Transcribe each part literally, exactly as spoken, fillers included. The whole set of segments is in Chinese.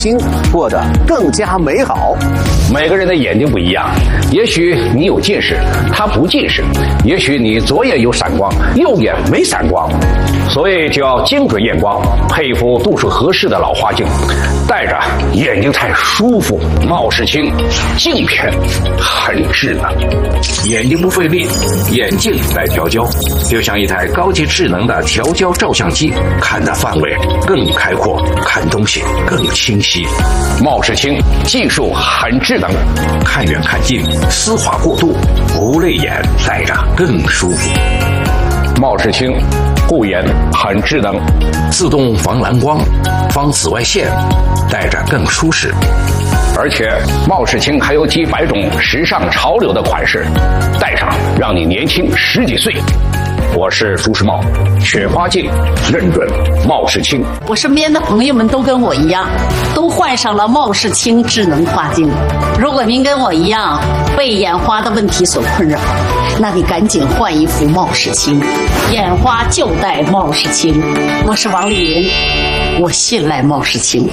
心过得更加美好。 每个人的眼睛不一样，也许你有近视，他不近视；也许你左眼有闪光，右眼没闪光。所以就要精准验光，配一副度数合适的老花镜，戴着眼睛才舒服。茂世清镜片很智能，眼睛不费力，眼镜来调焦，就像一台高级智能的调焦照相机，看的范围更开阔，看东西更清晰。茂世清技术很智能，看远看近，丝滑过渡，不累眼，戴着更舒服。茂世清护眼很智能，自动防蓝光、防紫外线，戴着更舒适。而且茂世清还有几百种时尚潮流的款式，戴上让你年轻十几岁。我是朱时茂，雪花镜认准茂世清。 我身边的朋友们都跟我一样，都换上了茂世清智能花镜。如果您跟我一样被眼花的问题所困扰，那你赶紧换一副茂世清，眼花就戴茂世清。我是王丽云，我信赖茂世清。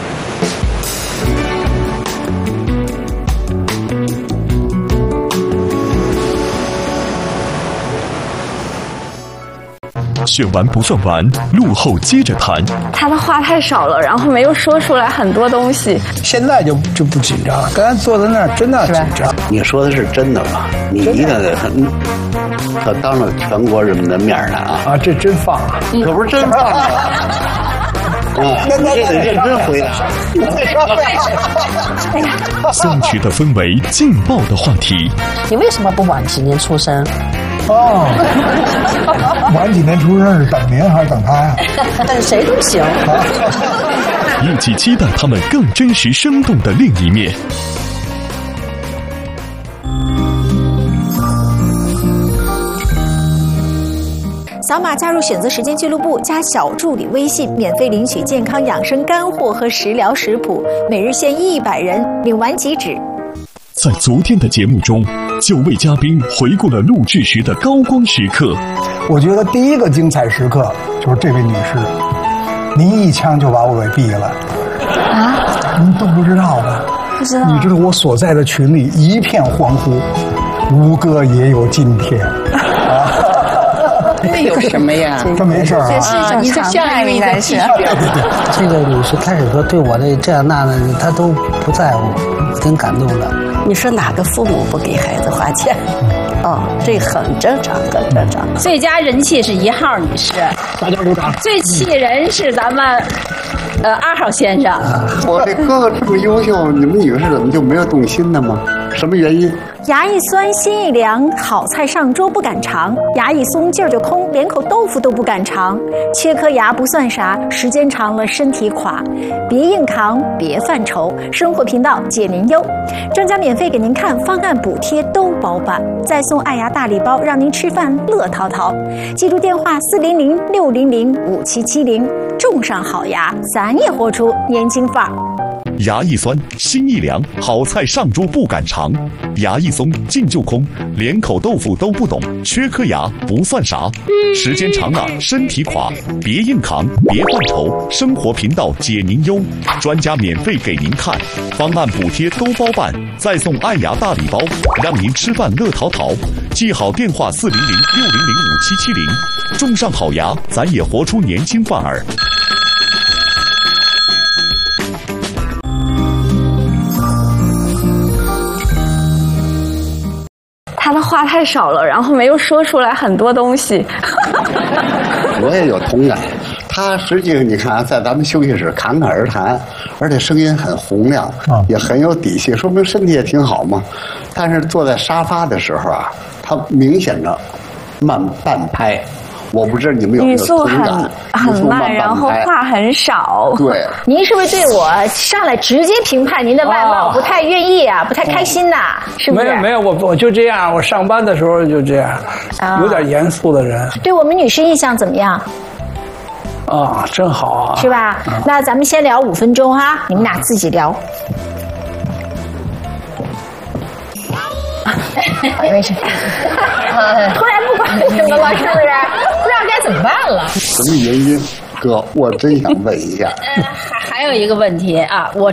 选完不算完，路后接着谈。 他的话太少了，然后没有说出来很多东西。 现在就就不紧张，刚才坐在那儿真的紧张。 你说的是真的吗？你呢？可当着全国人民的面呢啊！ 啊，这真放啊！ 可不是真放啊！啊，你这得认真回答。 哎呀， 松弛的氛围，劲爆的话题。 你为什么不晚几年出生？ 哦，晚几年出生是等您还是等他呀？ 等谁都行。 一起期待他们更真实生动的另一面。 扫码加入选择时间俱乐部，加小助理微信，免费领取健康养生干货和食疗食谱，每日限一百人，领完即止。 在昨天的节目中，九位嘉宾回顾了录制时的高光时刻。 我觉得第一个精彩时刻就是这位女士，您一枪就把我给毙了。啊？您都不知道吧？ 不知道。 你知道我所在的群里一片欢呼，吴哥也有今天。啊， 这有什么呀？ 这没事啊。 这是一种常态，应该是。 对对对， 这个女士开始说对我的这样那的，她都不在乎，挺感动的。 你说哪个父母不给孩子花钱？哦，这很正常，很正常。 最佳人气是一号女士， 大家鼓掌。 最气人是咱们呃二号先生。 我这哥哥这么优秀，你们女士怎么就没有动心的吗？什么原因？ 牙一酸心一凉，好菜上桌不敢尝；牙一松劲儿就空，连口豆腐都不敢尝。缺颗牙不算啥，时间长了身体垮。别硬扛，别犯愁，生活频道解您忧。专家免费给您看方案补贴都包办，再送爱牙大礼包，让您吃饭乐淘淘。记住电话四零零六零零五七七零，种上好牙，咱也活出年轻范儿。 牙一酸，心一凉，好菜上桌不敢尝；牙一松，劲就空，连口豆腐都不懂。缺颗牙不算啥，时间长了身体垮。别硬扛，别犯愁，生活频道解您忧。专家免费给您看，方案补贴都包办，再送爱牙大礼包，让您吃饭乐淘淘。记好电话四零零六零零五七七零，种上好牙，咱也活出年轻范儿。 他的话太少了，然后没有说出来很多东西。 我也有同感。他实际上你看啊，在咱们休息室侃侃而谈，而且声音很洪亮，也很有底气，说明身体也挺好嘛。但是坐在沙发的时候啊，他明显的慢半拍。我不知道你们有没有同感？ 很很慢，然后话很少。 对， 您是不是对我上来直接评判您的外貌不太愿意啊，不太开心呐、啊？是不是？ 没有没有，我我就这样，我上班的时候就这样，啊、有点严肃的人。 对我们女士印象怎么样？ 啊，真好啊， 是吧？嗯、那咱们先聊五分钟哈，你们俩自己聊。没事，突然不管什么了，是不是？不知道该怎么办了。 什么原因？哥，我真想问一下。 呃，还还有一个问题啊，我